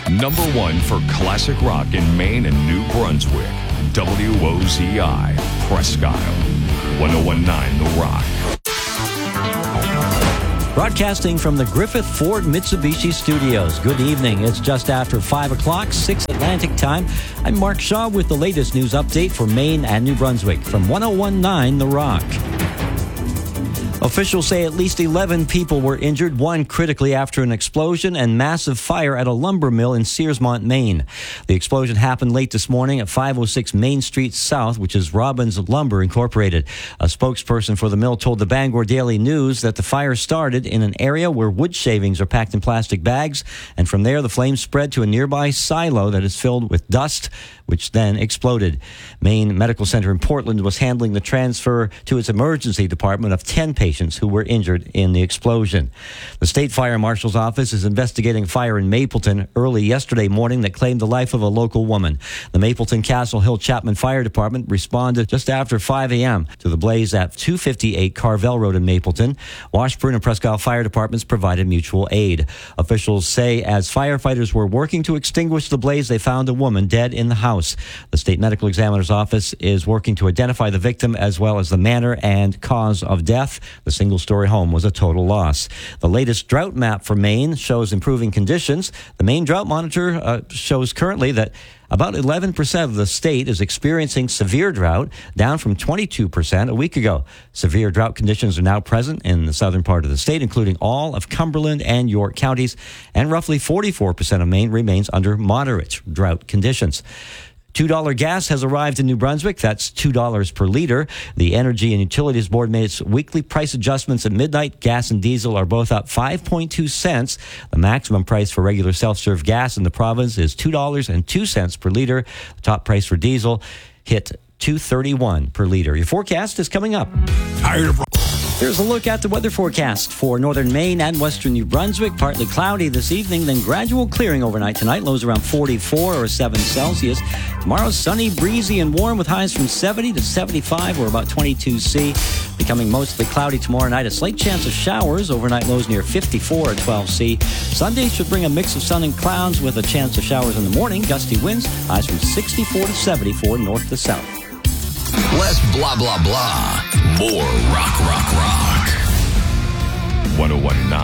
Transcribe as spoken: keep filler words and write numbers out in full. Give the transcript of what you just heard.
Number one for classic rock in Maine and New Brunswick. W O Z I, Presque Isle. one oh one point nine The Rock. Broadcasting from the Griffith Ford Mitsubishi Studios. Good evening. It's just after five o'clock, six Atlantic time. I'm Mark Shaw with the latest news update for Maine and New Brunswick from one oh one point nine The Rock. Officials say at least eleven people were injured, one critically after an explosion and massive fire at a lumber mill in Searsmont, Maine. The explosion happened late this morning at five oh six Main Street South, which is Robbins Lumber Incorporated. A spokesperson for the mill told the Bangor Daily News that the fire started in an area where wood shavings are packed in plastic bags, and from there the flames spread to a nearby silo that is filled with dust, which then exploded. Maine Medical Center in Portland was handling the transfer to its emergency department of ten patients who were injured in the explosion. The State Fire Marshal's office is investigating a fire in Mapleton early yesterday morning that claimed the life of a local woman. The Mapleton Castle Hill Chapman Fire Department responded just after five a.m. to the blaze at two fifty-eight Carvel Road in Mapleton. Washburn and Presque Isle Fire Departments provided mutual aid. Officials say as firefighters were working to extinguish the blaze, they found a woman dead in the house. The State Medical Examiner's office is working to identify the victim as well as the manner and cause of death. The single-story home was a total loss. The latest drought map for Maine shows improving conditions. The Maine Drought Monitor uh, shows currently that about eleven percent of the state is experiencing severe drought, down from twenty-two percent a week ago. Severe drought conditions are now present in the southern part of the state, including all of Cumberland and York counties, and roughly forty-four percent of Maine remains under moderate drought conditions. two dollar gas has arrived in New Brunswick. That's two dollars per liter. The Energy and Utilities Board made its weekly price adjustments at midnight. Gas and diesel are both up five point two cents. The maximum price for regular self-serve gas in the province is two dollars and two cents per liter. The top price for diesel hit two dollars and thirty-one cents per liter. Your forecast is coming up. Tired of... Here's a look at the weather forecast for northern Maine and western New Brunswick. Partly cloudy this evening, then gradual clearing overnight tonight. Lows around forty-four or seven Celsius. Tomorrow, sunny, breezy, and warm with highs from seventy to seventy-five or about twenty-two C. Becoming mostly cloudy tomorrow night. A slight chance of showers. Overnight lows near fifty-four or twelve C. Sunday should bring a mix of sun and clouds with a chance of showers in the morning. Gusty winds. Highs from sixty-four to seventy-four north to south. Less blah, blah, blah. More rock, rock, rock. one oh one point nine